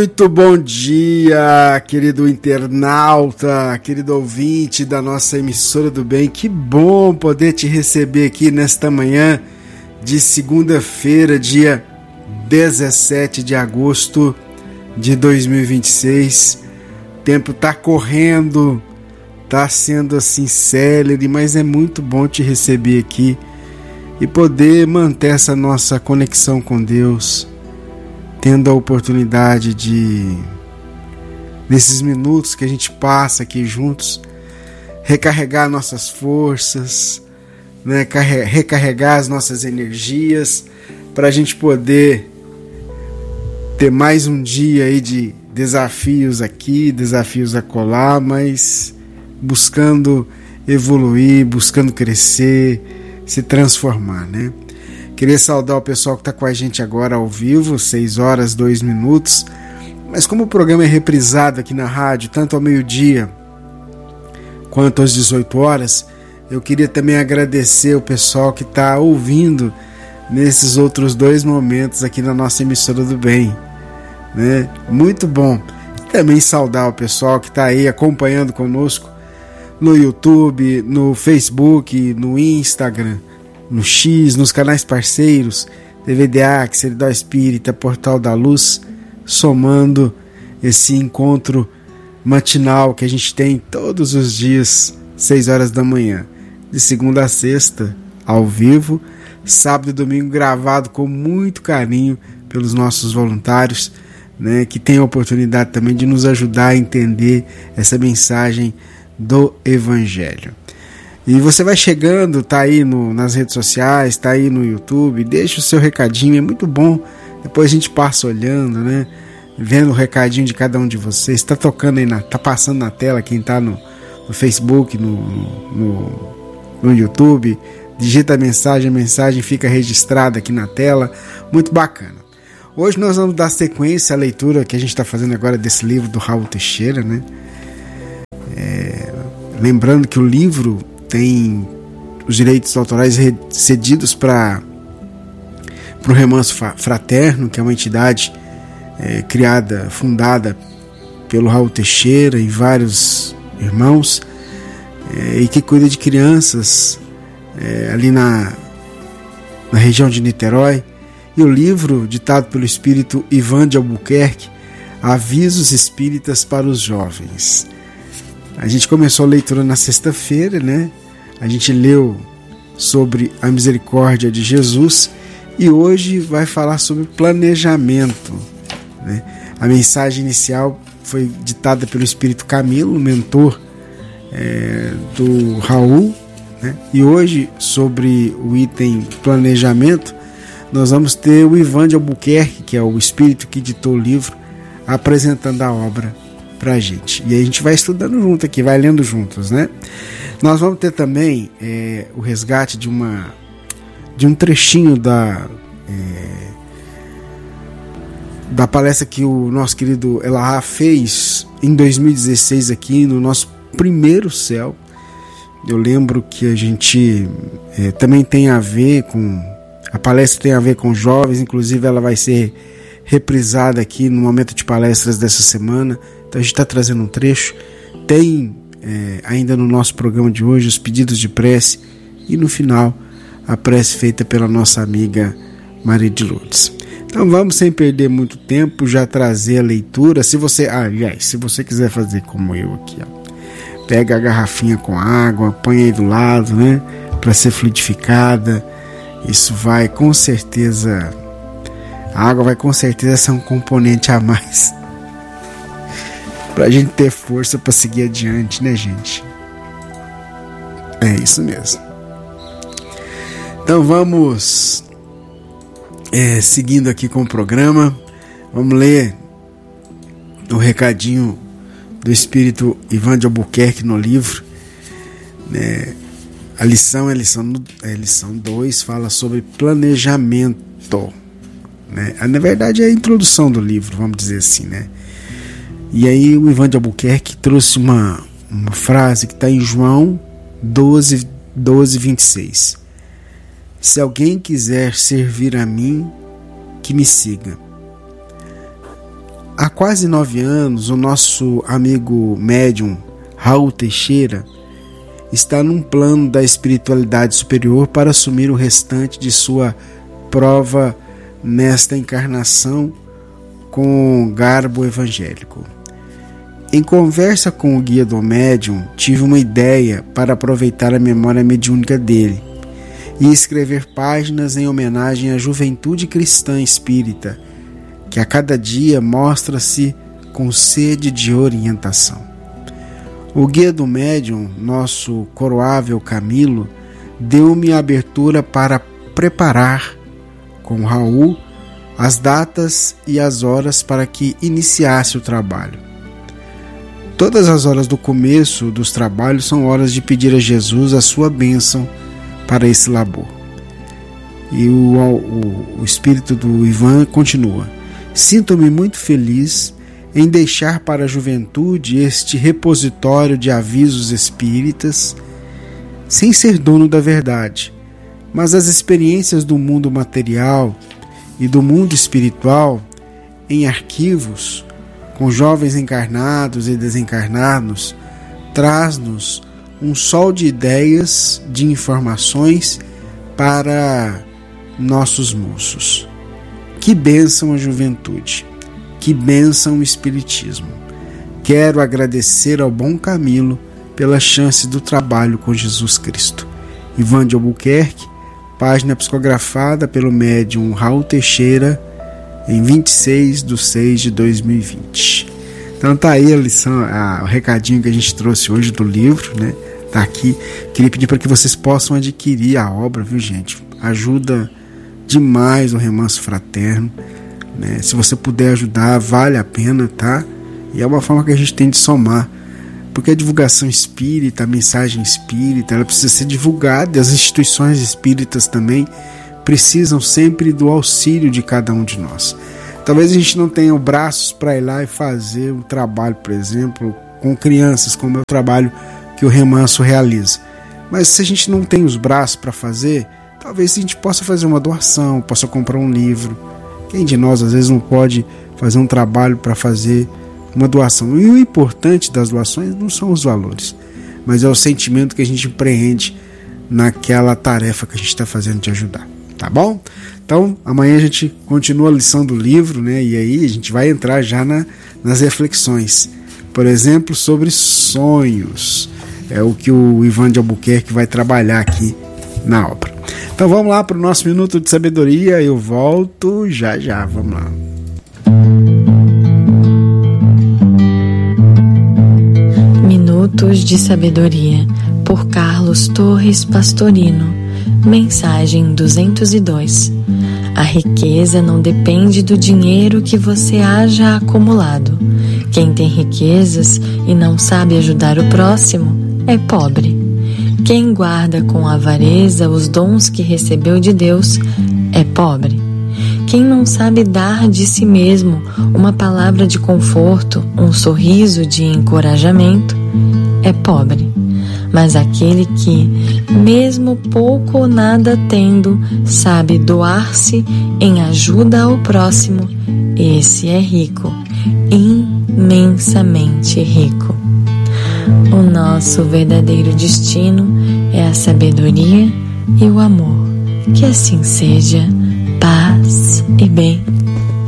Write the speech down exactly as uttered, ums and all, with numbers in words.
Muito bom dia, querido internauta, querido ouvinte da nossa emissora do bem. Que bom poder te receber aqui nesta manhã de segunda-feira, dia dezessete de agosto de dois mil e vinte e seis. O tempo tá correndo, tá sendo assim célere, mas é muito bom te receber aqui e poder manter essa nossa conexão com Deus, tendo a oportunidade de, nesses minutos que a gente passa aqui juntos, recarregar nossas forças, né? Recarregar as nossas energias, para a gente poder ter mais um dia aí de desafios aqui, desafios acolá, mas buscando evoluir, buscando crescer, se transformar, né? Queria saudar o pessoal que está com a gente agora ao vivo, seis horas, dois minutos. Mas como o programa é reprisado aqui na rádio, tanto ao meio-dia quanto às dezoito horas, eu queria também agradecer o pessoal que está ouvindo nesses outros dois momentos aqui na nossa emissora do bem, né? Muito bom. Também saudar o pessoal que está aí acompanhando conosco no YouTube, no Facebook, no Instagram, no X, nos canais parceiros, T V D A, Seridó Espírita, Portal da Luz, somando esse encontro matinal que a gente tem todos os dias, seis horas da manhã, de segunda a sexta, ao vivo, sábado e domingo gravado com muito carinho pelos nossos voluntários, né, que têm a oportunidade também de nos ajudar a entender essa mensagem do Evangelho. E você vai chegando, tá aí no, nas redes sociais, tá aí no YouTube, deixa o seu recadinho, é muito bom. Depois a gente passa olhando, né? Vendo o recadinho de cada um de vocês. Tá tocando aí, na, tá passando na tela quem tá no, no Facebook, no, no, no YouTube. Digita a mensagem, a mensagem fica registrada aqui na tela. Muito bacana. Hoje nós vamos dar sequência à leitura que a gente está fazendo agora desse livro do Raul Teixeira, né? É, lembrando que o livro tem os direitos autorais cedidos para o Remanso Fraterno, que é uma entidade é, criada, fundada pelo Raul Teixeira e vários irmãos, é, e que cuida de crianças é, ali na, na região de Niterói. E o livro, ditado pelo espírito Ivan de Albuquerque, Avisos Espíritas para os Jovens. A gente começou a leitura na sexta-feira, né? A gente leu sobre a misericórdia de Jesus e hoje vai falar sobre planejamento, né? A mensagem inicial foi ditada pelo Espírito Camilo, mentor é, do Raul, né? E hoje, sobre o item planejamento, nós vamos ter o Ivan de Albuquerque, que é o espírito que ditou o livro, apresentando a obra pra gente. E a gente vai estudando junto aqui, vai lendo juntos, né? Nós vamos ter também é, o resgate de uma de um trechinho da é, da palestra que o nosso querido Elahá fez em dois mil e dezesseis aqui no nosso primeiro céu. Eu lembro que a gente é, também tem a ver com a palestra tem a ver com jovens, inclusive ela vai ser reprisada aqui no momento de palestras dessa semana. Então a gente está trazendo um trecho. Tem é, ainda no nosso programa de hoje os pedidos de prece e no final a prece feita pela nossa amiga Maria de Lourdes. Então vamos, sem perder muito tempo, já trazer a leitura. Se você, ah, aliás, se você quiser fazer como eu aqui, ó, pega a garrafinha com água, põe aí do lado, né, para ser fluidificada. Isso vai com certeza, a água vai com certeza ser um componente a mais pra gente ter força para seguir adiante, né, gente? É isso mesmo. Então vamos é, seguindo aqui com o programa. Vamos ler o recadinho do espírito Ivan de Albuquerque no livro, né? A lição é a lição, é a lição dois, fala sobre planejamento, né? Na verdade é a introdução do livro, vamos dizer assim, né? E aí o Ivan de Albuquerque trouxe uma, uma frase que está em João doze, doze, vinte e seis. Se alguém quiser servir a mim, que me siga. Há quase nove anos, o nosso amigo médium Raul Teixeira está num plano da espiritualidade superior para assumir o restante de sua prova nesta encarnação com garbo evangélico. Em conversa com o guia do médium, tive uma ideia para aproveitar a memória mediúnica dele e escrever páginas em homenagem à juventude cristã espírita, que a cada dia mostra-se com sede de orientação. O guia do médium, nosso coroável Camilo, deu-me a abertura para preparar com Raul as datas e as horas para que iniciasse o trabalho. Todas as horas do começo dos trabalhos são horas de pedir a Jesus a sua bênção para esse labor. E o, o, o espírito do Ivan continua: sinto-me muito feliz em deixar para a juventude este repositório de avisos espíritas, sem ser dono da verdade, mas as experiências do mundo material e do mundo espiritual em arquivos, com jovens encarnados e desencarnados, traz-nos um sol de ideias, de informações para nossos moços. Que bênção a juventude, que bênção o espiritismo. Quero agradecer ao bom Camilo pela chance do trabalho com Jesus Cristo. Ivan de Albuquerque, página psicografada pelo médium Raul Teixeira, em vinte e seis de seis de dois mil e vinte. Então tá aí a lição, a, o recadinho que a gente trouxe hoje do livro, né? Tá aqui. Queria pedir para que vocês possam adquirir a obra, viu, gente? Ajuda demais o Remanso Fraterno, né? Se você puder ajudar, vale a pena, tá? E é uma forma que a gente tem de somar, porque a divulgação espírita, a mensagem espírita, ela precisa ser divulgada, e as instituições espíritas também precisam sempre do auxílio de cada um de nós. Talvez a gente não tenha braços para ir lá e fazer um trabalho, por exemplo, com crianças, como é o trabalho que o Remanso realiza. Mas se a gente não tem os braços para fazer, talvez a gente possa fazer uma doação, possa comprar um livro. Quem de nós às vezes não pode fazer um trabalho para fazer uma doação? E o importante das doações não são os valores, mas é o sentimento que a gente empreende naquela tarefa que a gente está fazendo de ajudar. Tá bom? Então, amanhã a gente continua a lição do livro, né? E aí a gente vai entrar já na, nas reflexões. Por exemplo, sobre sonhos. É o que o Ivan de Albuquerque vai trabalhar aqui na obra. Então vamos lá para o nosso Minuto de Sabedoria. Eu volto já já. Vamos lá. Minutos de Sabedoria, por Carlos Torres Pastorino. Mensagem duzentos e dois. A riqueza não depende do dinheiro que você haja acumulado. Quem tem riquezas e não sabe ajudar o próximo é pobre. Quem guarda com avareza os dons que recebeu de Deus é pobre. Quem não sabe dar de si mesmo uma palavra de conforto, um sorriso de encorajamento, é pobre. Mas aquele que, mesmo pouco ou nada tendo, sabe doar-se em ajuda ao próximo, esse é rico, imensamente rico. O nosso verdadeiro destino é a sabedoria e o amor. Que assim seja, paz e bem.